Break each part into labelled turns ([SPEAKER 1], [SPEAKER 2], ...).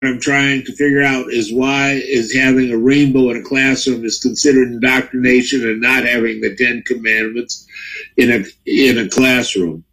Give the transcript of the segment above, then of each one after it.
[SPEAKER 1] I'm trying to figure out is why is having a rainbow in a classroom is considered indoctrination and not having the Ten Commandments in a classroom.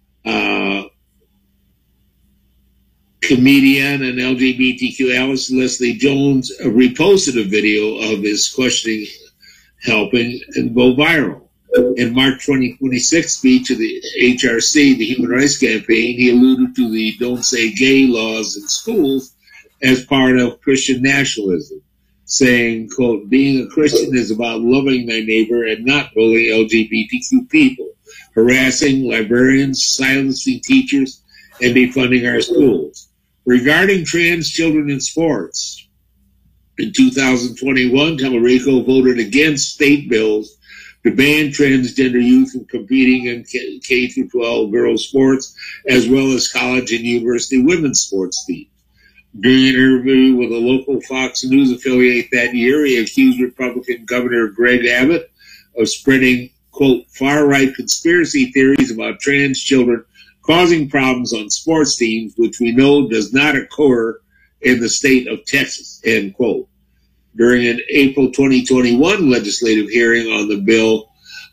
[SPEAKER 1] Comedian and LGBTQ Alice Leslie Jones reposted a video of his questioning helping and go viral. In March 2026 speech of the HRC, the Human Rights Campaign, he alluded to the Don't Say Gay laws in schools as part of Christian nationalism, saying, quote, being a Christian is about loving thy neighbor and not bullying LGBTQ people, harassing librarians, silencing teachers, and defunding our schools. Regarding trans children in sports, in 2021, Tallarico voted against state bills to ban transgender youth from competing in K-12 girls sports, as well as college and university women's sports teams. During an interview with a local Fox News affiliate that year, he accused Republican Governor Greg Abbott of spreading, quote, far-right conspiracy theories about trans children causing problems on sports teams, which we know does not occur in the state of Texas, end quote. During an April 2021 legislative hearing on the bill,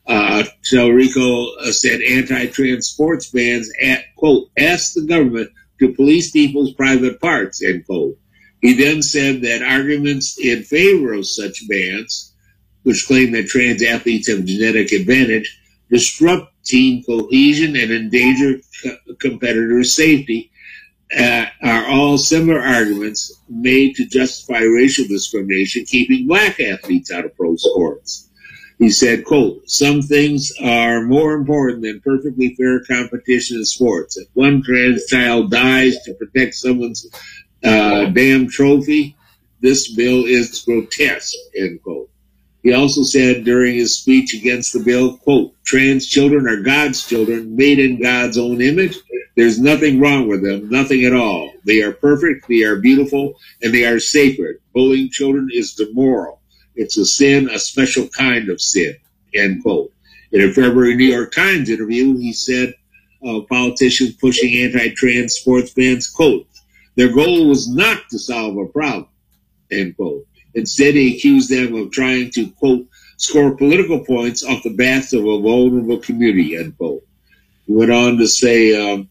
[SPEAKER 1] Tallarico said anti-trans sports bans, quote, asked the government to police people's private parts, end quote. He then said that arguments in favor of such bans, which claim that trans athletes have genetic advantage, disrupt team cohesion and endanger competitors' safety, are all similar arguments made to justify racial discrimination, keeping black athletes out of pro sports. He said, quote, some things are more important than perfectly fair competition in sports. If one trans child dies to protect someone's damn trophy, this bill is grotesque, end quote. He also said during his speech against the bill, quote, trans children are God's children, made in God's own image. There's nothing wrong with them, nothing at all. They are perfect, they are beautiful, and they are sacred. Bullying children is immoral. It's a sin, a special kind of sin, end quote. In a February New York Times interview, he said politicians pushing anti-trans sports bans, quote, their goal was not to solve a problem, end quote. Instead, he accused them of trying to, quote, score political points off the backs of a vulnerable community, end quote. He went on to say,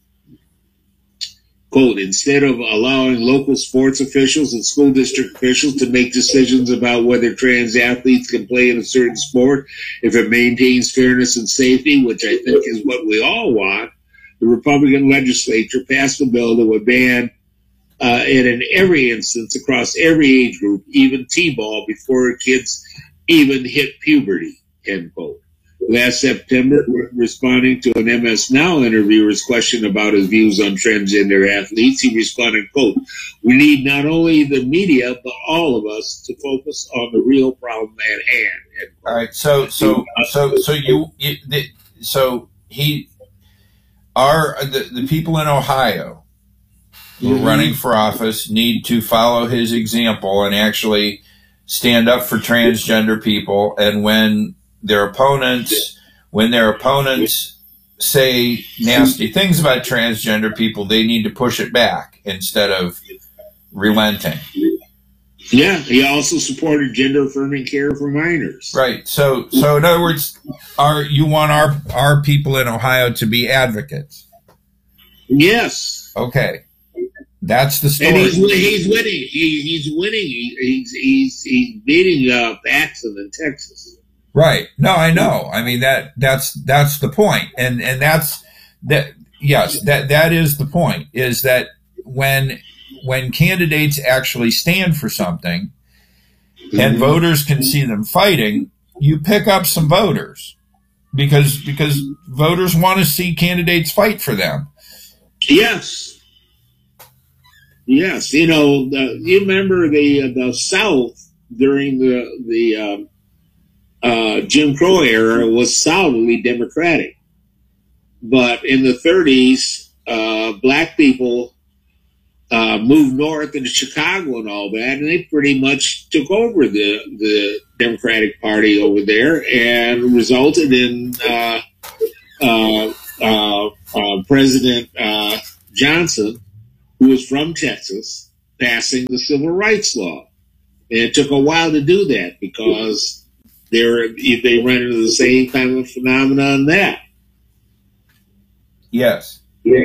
[SPEAKER 1] quote, instead of allowing local sports officials and school district officials to make decisions about whether trans athletes can play in a certain sport if it maintains fairness and safety, which I think is what we all want, the Republican legislature passed a bill that would ban it in every instance across every age group, even T-ball, before kids even hit puberty, end quote. Last September, responding to an MS Now interviewer's question about his views on transgender athletes, he responded, quote, we need not only the media, but all of us to focus on the real problem at hand. End quote.
[SPEAKER 2] All right. So the people in Ohio who are running for office need to follow his example and actually stand up for transgender people. And when their opponents say nasty things about transgender people, they need to push it back instead of relenting.
[SPEAKER 1] Yeah, he also supported gender-affirming care for minors.
[SPEAKER 2] Right. So in other words, you want our people in Ohio to be advocates?
[SPEAKER 1] Yes.
[SPEAKER 2] Okay. That's the story.
[SPEAKER 1] And he's winning. He's winning. He's beating Paxton in Texas.
[SPEAKER 2] Right. No, I know. I mean that's the point. And that's that. Yes, that is the point. Is that when candidates actually stand for something, and voters can see them fighting, you pick up some voters because voters want to see candidates fight for them.
[SPEAKER 1] Yes. Yes, you know, you remember the South during the Jim Crow era was solidly Democratic, but in the 30s, black people moved north into Chicago and all that, and they pretty much took over the Democratic Party over there, and resulted in President Johnson, who was from Texas, passing the civil rights law. And it took a while to do that because they ran into the same kind of phenomenon that.
[SPEAKER 2] Yes.
[SPEAKER 1] Yeah.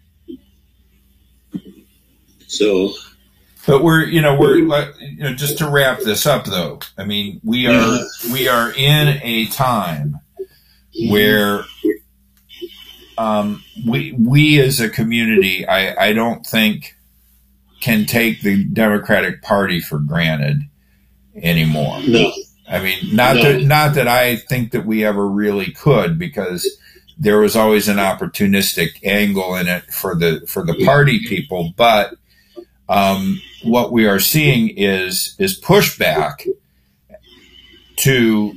[SPEAKER 1] So,
[SPEAKER 2] but we're just to wrap this up though. I mean, we are in a time where we as a community, I don't think can take the Democratic Party for granted anymore.
[SPEAKER 1] No.
[SPEAKER 2] I mean, not that I think that we ever really could, because there was always an opportunistic angle in it for the party people. But what we are seeing is pushback to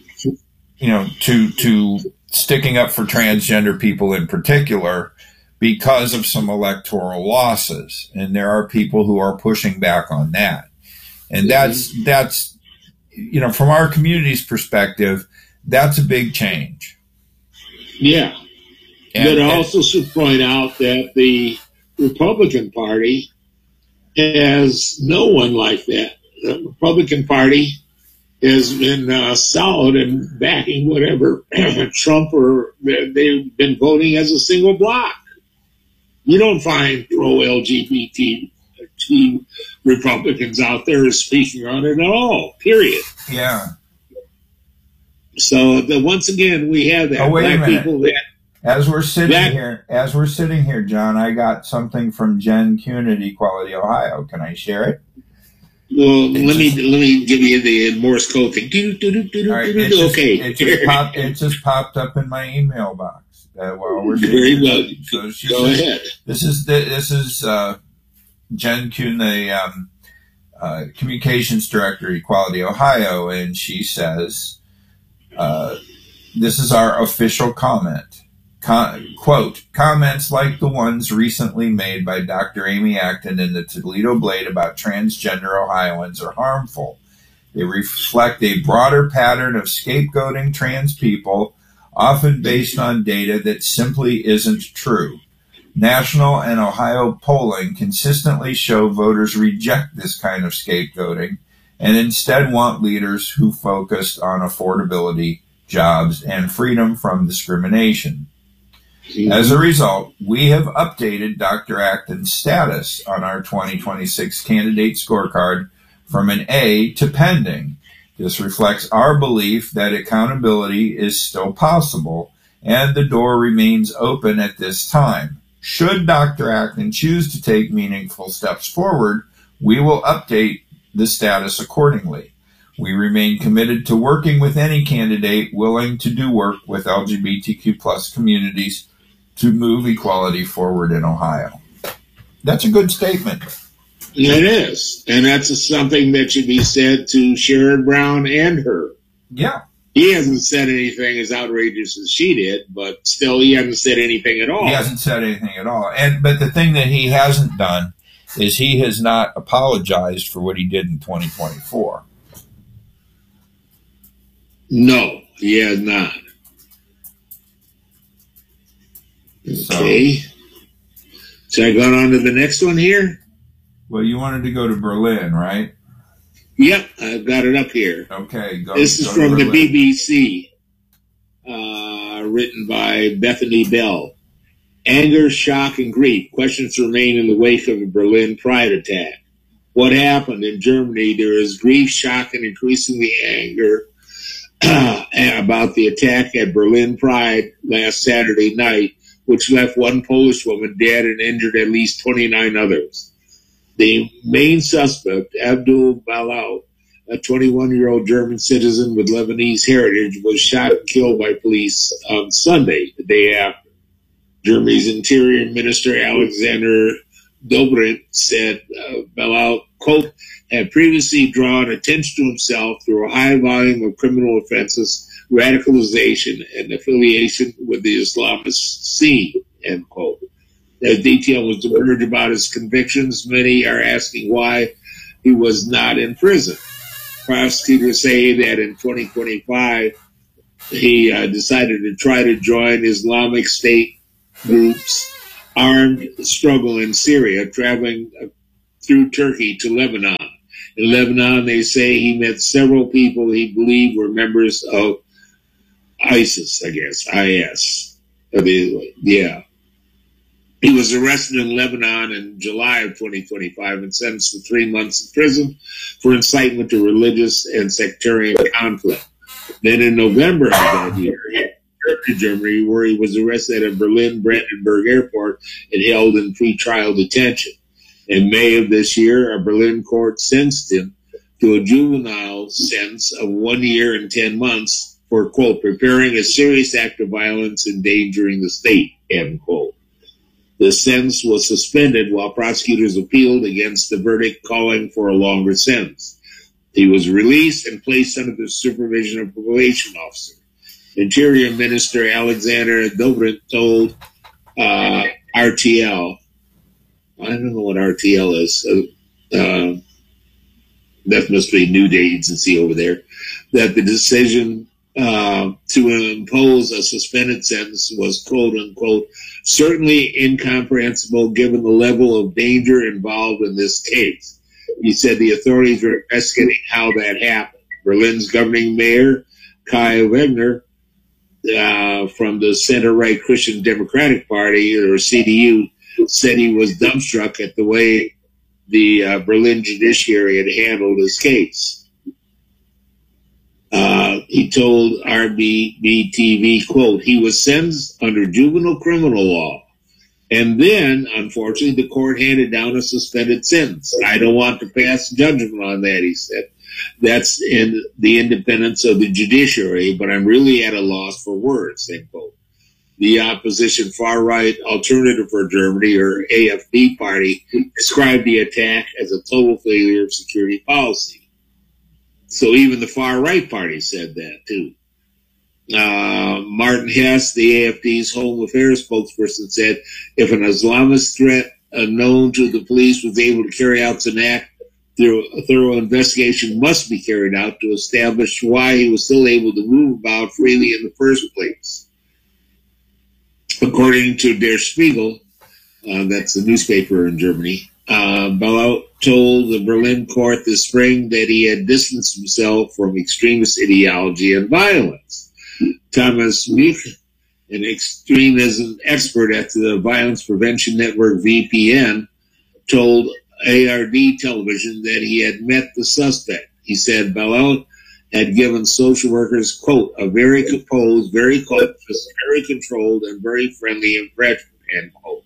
[SPEAKER 2] sticking up for transgender people in particular, because of some electoral losses. And there are people who are pushing back on that. And that's from our community's perspective, that's a big change.
[SPEAKER 1] Yeah. But I also should point out that the Republican Party has no one like that. The Republican Party has been solid in backing whatever Trump or they've been voting as a single bloc. You don't find pro-LGBT Republicans out there speaking on it at all, period.
[SPEAKER 2] Yeah.
[SPEAKER 1] So once again, we have that.
[SPEAKER 2] Oh, wait
[SPEAKER 1] black
[SPEAKER 2] a minute.
[SPEAKER 1] people that...
[SPEAKER 2] As we're sitting here, John, I got something from Jen Kuhn at Equality Ohio. Can I share it?
[SPEAKER 1] Well, let me give you the Morse code thing.
[SPEAKER 2] All right, it just popped up in my email box while we're
[SPEAKER 1] very well.
[SPEAKER 2] So
[SPEAKER 1] go ahead.
[SPEAKER 2] This is Jen Kuhn, the communications director at Equality Ohio, and she says, "This is our official comment." Quote, "Comments like the ones recently made by Dr. Amy Acton in the Toledo Blade about transgender Ohioans are harmful. They reflect a broader pattern of scapegoating trans people, often based on data that simply isn't true. National and Ohio polling consistently show voters reject this kind of scapegoating and instead want leaders who focused on affordability, jobs, and freedom from discrimination. As a result, we have updated Dr. Acton's status on our 2026 candidate scorecard from an A to pending. This reflects our belief that accountability is still possible and the door remains open at this time. Should Dr. Acton choose to take meaningful steps forward, we will update the status accordingly. We remain committed to working with any candidate willing to do work with LGBTQ+ communities to move equality forward in Ohio." That's a good statement.
[SPEAKER 1] It is. And that's something that should be said to Sherrod Brown and her.
[SPEAKER 2] Yeah.
[SPEAKER 1] He hasn't said anything as outrageous as she did, but still he hasn't said anything at all.
[SPEAKER 2] He hasn't said anything at all. But the thing that he hasn't done is he has not apologized for what he did in 2024.
[SPEAKER 1] No, he has not. Okay. So I got on to the next one here?
[SPEAKER 2] Well, you wanted to go to Berlin, right?
[SPEAKER 1] Yep, I've got it up here.
[SPEAKER 2] Okay,
[SPEAKER 1] This is from the BBC, written by Bethany Bell. Anger, shock, and grief. Questions remain in the wake of the Berlin Pride attack. What happened in Germany? There is grief, shock, and increasingly anger about the attack at Berlin Pride last Saturday night, which left one Polish woman dead and injured at least 29 others. The main suspect, Abdul Balau, a 21-year-old German citizen with Lebanese heritage, was shot and killed by police on Sunday, the day after. Germany's Interior Minister Alexander Dobrindt said Balau, quote, had previously drawn attention to himself through a high volume of criminal offenses, radicalization, and affiliation with the Islamist scene, end quote. As detail was diverged about his convictions, many are asking why he was not in prison. Prosecutors say that in 2025, he decided to try to join Islamic State group's armed struggle in Syria, traveling through Turkey to Lebanon. In Lebanon, they say he met several people he believed were members of ISIS, I guess, IS. Yeah. He was arrested in Lebanon in July of 2025 and sentenced to 3 months in prison for incitement to religious and sectarian conflict. Then in November of that year, he returned to Germany, where he was arrested at Berlin Brandenburg Airport and held in pretrial detention. In May of this year, a Berlin court sentenced him to a juvenile sentence of 1 year and 10 months for, quote, preparing a serious act of violence endangering the state, end quote. The sentence was suspended while prosecutors appealed against the verdict, calling for a longer sentence. He was released and placed under the supervision of a probation officer. Interior Minister Alexander Dobrindt told RTL, I don't know what RTL is, that must be News Agency over there, that the decision to impose a suspended sentence was, quote unquote, certainly incomprehensible given the level of danger involved in this case. He said the authorities are investigating how that happened. Berlin's governing mayor, Kai Wegner, from the center-right Christian Democratic Party, or CDU, said he was dumbstruck at the way the Berlin judiciary had handled his case. He told RBB-TV, quote, he was sentenced under juvenile criminal law. And then, unfortunately, the court handed down a suspended sentence. I don't want to pass judgment on that, he said. That's in the independence of the judiciary, but I'm really at a loss for words, end quote. The opposition far-right Alternative for Germany, or AFD party, described the attack as a total failure of security policy. So even the far-right party said that, too. Martin Hess, the AFD's Home Affairs spokesperson, said if an Islamist threat known to the police was able to carry out an act, a thorough investigation must be carried out to establish why he was still able to move about freely in the first place. According to Der Spiegel, that's the newspaper in Germany, Bellaut told the Berlin court this spring that he had distanced himself from extremist ideology and violence. Thomas Müch, an extremism expert at the violence prevention network VPN, told ARD television that he had met the suspect. He said Bellaut had given social workers, quote, a very composed, very cautious, very controlled, and very friendly impression, end quote.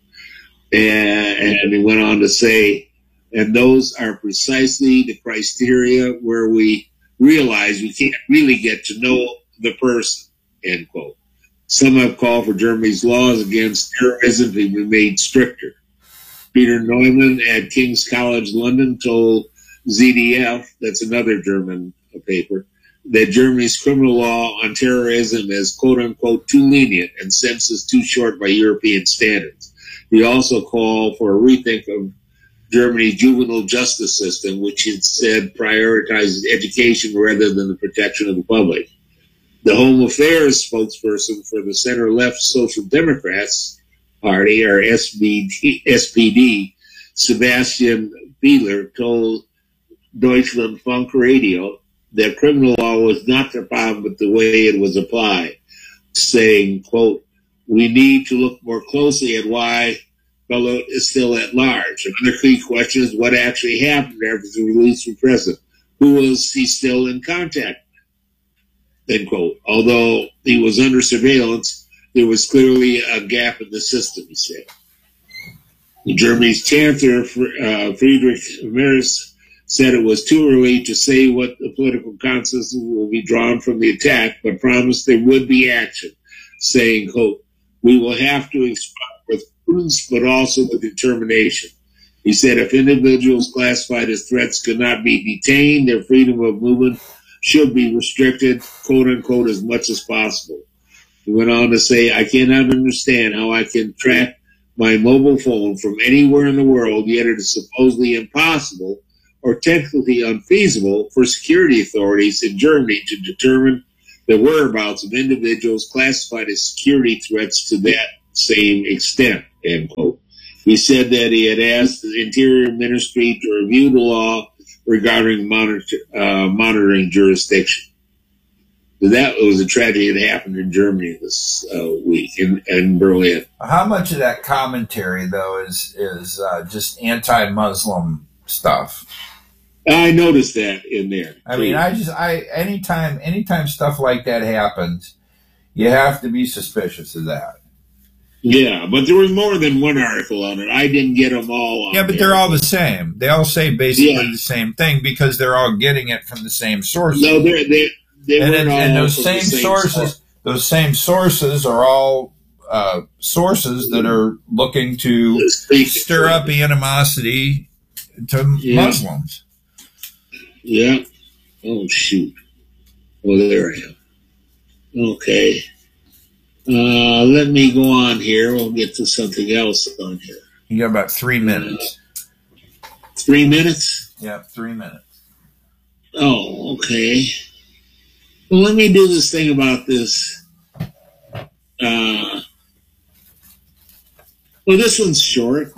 [SPEAKER 1] And he went on to say, and those are precisely the criteria where we realize we can't really get to know the person, end quote. Some have called for Germany's laws against terrorism to be made stricter. Peter Neumann at King's College London told ZDF, that's another German paper, that Germany's criminal law on terrorism is, quote unquote, too lenient and sentences too short by European standards. He also called for a rethink of Germany's juvenile justice system, which it said prioritizes education rather than the protection of the public. The Home Affairs spokesperson for the center-left Social Democrats Party, or SPD, Sebastian Fiedler, told Deutschlandfunk Radio that criminal law was not the problem, but the way it was applied, saying, quote, we need to look more closely at why Bellaut is still at large. Another key question is what actually happened after his release from prison. Who was he still in contact with? End quote. Although he was under surveillance, there was clearly a gap in the system, he said. Germany's Chancellor, Friedrich Merz, said it was too early to say what the political consequences will be drawn from the attack, but promised there would be action, saying, quote, we will have to respond with prudence, but also with determination. He said if individuals classified as threats could not be detained, their freedom of movement should be restricted, quote unquote, as much as possible. He went on to say, I cannot understand how I can track my mobile phone from anywhere in the world, yet it is supposedly impossible or technically unfeasible for security authorities in Germany to determine the whereabouts of individuals classified as security threats to that same extent, end quote. He said that he had asked the Interior Ministry to review the law regarding monitoring jurisdiction. That was a tragedy that happened in Germany this week in Berlin.
[SPEAKER 2] How much of that commentary, though, is just anti-Muslim stuff?
[SPEAKER 1] I noticed that in there.
[SPEAKER 2] I mean, anytime stuff like that happens, you have to be suspicious of that.
[SPEAKER 1] Yeah, but there was more than one article on it. I didn't get them all.
[SPEAKER 2] Yeah, but they're all the same. They all say basically the same thing because they're all getting it from the same sources.
[SPEAKER 1] No, they
[SPEAKER 2] and those same sources. Those same sources are all sources that are looking to stir up animosity to Muslims.
[SPEAKER 1] Yeah. Oh, shoot. Oh, there I am. Okay. Let me go on here. We'll get to something else on here.
[SPEAKER 2] You got about 3 minutes.
[SPEAKER 1] 3 minutes?
[SPEAKER 2] Yeah, 3 minutes.
[SPEAKER 1] Oh, okay. Well, let me do this thing about this. Well, this one's short.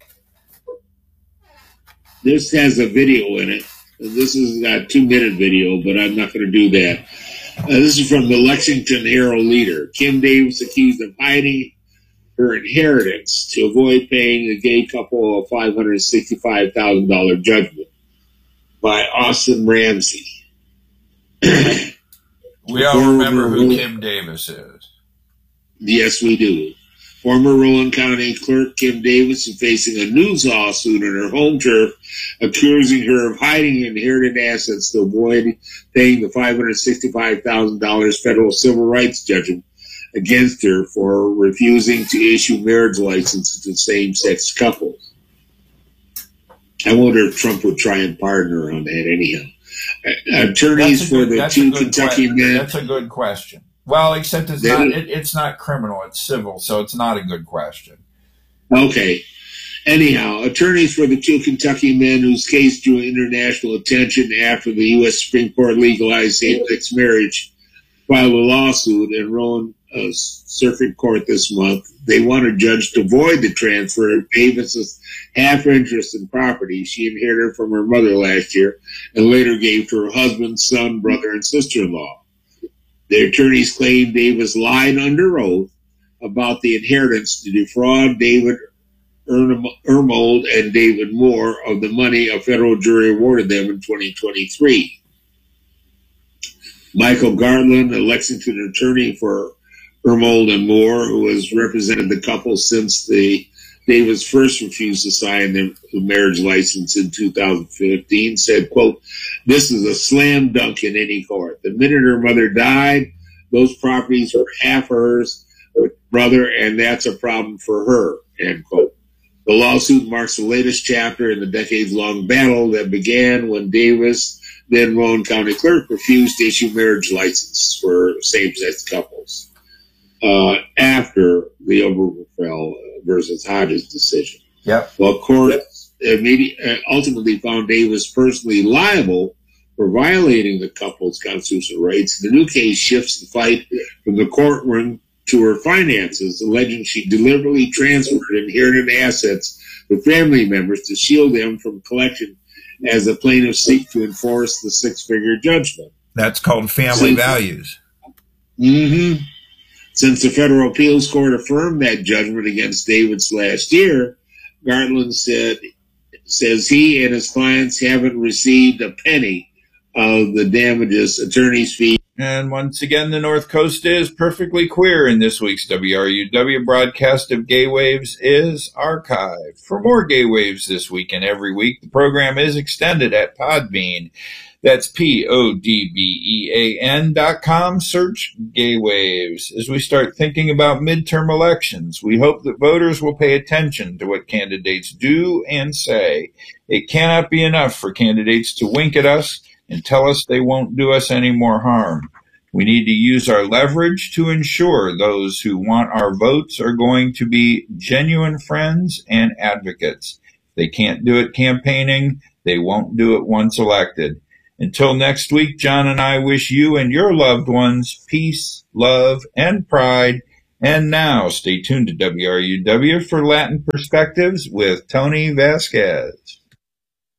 [SPEAKER 1] This has a video in it. This is a 2-minute video, but I'm not going to do that. This is from the Lexington Herald Leader. Kim Davis accused of hiding her inheritance to avoid paying a gay couple a $565,000 judgment by Austin Ramsey.
[SPEAKER 2] We all remember who Kim Davis is.
[SPEAKER 1] Yes, we do. Former Rowan County Clerk Kim Davis is facing a new lawsuit on her home turf, accusing her of hiding inherited assets to avoid paying the $565,000 federal civil rights judgment against her for refusing to issue marriage licenses to same-sex couples. I wonder if Trump would try and pardon her on that anyhow. Attorneys for the two Kentucky men.
[SPEAKER 2] That's a good question. Well, except it's not criminal, it's civil, so it's not a good question.
[SPEAKER 1] Okay. Anyhow, attorneys for the two Kentucky men whose case drew international attention after the U.S. Supreme Court legalized same-sex marriage filed a lawsuit in Rowan Circuit Court this month. They want a judge to void the transfer of Davis's half interest in property she inherited from her mother last year and later gave to her husband, son, brother, and sister-in-law. The attorneys claim Davis lied under oath about the inheritance to defraud David Ermold and David Moore of the money a federal jury awarded them in 2023. Michael Garland, a Lexington attorney for Ermold and Moore, who has represented the couple since Davis first refused to sign the marriage license in 2015, said, quote, "This is a slam dunk in any court. The minute her mother died, those properties were half hers with brother, and that's a problem for her," end quote. The lawsuit marks the latest chapter in the decades-long battle that began when Davis, then Rowan County Clerk, refused to issue marriage licenses for same-sex couples after the Obergefell versus Hodges decision.
[SPEAKER 2] Yep.
[SPEAKER 1] Well, court ultimately found Davis personally liable for violating the couple's constitutional rights. The new case shifts the fight from the courtroom to her finances, alleging she deliberately transferred inherited assets to family members to shield them from collection as the plaintiffs seek to enforce the six-figure judgment.
[SPEAKER 2] That's called family values.
[SPEAKER 1] Mm-hmm. Since the federal appeals court affirmed that judgment against Davis last year, Garland says he and his clients haven't received a penny of the damages, attorney's fees.
[SPEAKER 2] And once again, the North Coast is perfectly queer, and this week's WRUW broadcast of Gay Waves is archived. For more Gay Waves this week and every week, the program is extended at Podbean. That's PODBEAN.com. Search Gay Waves. As we start thinking about midterm elections, we hope that voters will pay attention to what candidates do and say. It cannot be enough for candidates to wink at us and tell us they won't do us any more harm. We need to use our leverage to ensure those who want our votes are going to be genuine friends and advocates. If they can't do it campaigning, they won't do it once elected. Until next week, John and I wish you and your loved ones peace, love, and pride, And now, stay tuned to WRUW for Latin Perspectives with Tony Vasquez.